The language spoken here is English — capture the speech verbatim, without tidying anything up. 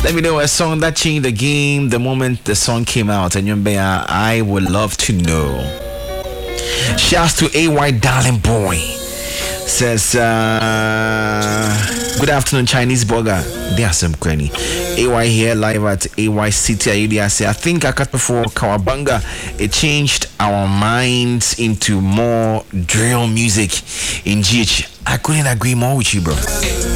Let me know a song that changed the game the moment the song came out. And you I would love to know. Shouts to A Y Darling Boy. Says, uh, good afternoon, Chinese burger. There's some cranny. A Y here live at A Y City. I say, I think I cut before Kawabanga. It changed our minds into more drill music in G H. I couldn't agree more with you, bro.